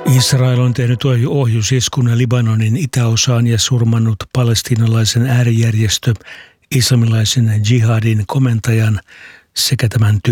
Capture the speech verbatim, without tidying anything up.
Israel on tehnyt ohjusiskun Libanonin itäosaan ja surmannut palestiinalaisen äärijärjestö islamilaisen jihadin komentajan sekä tämän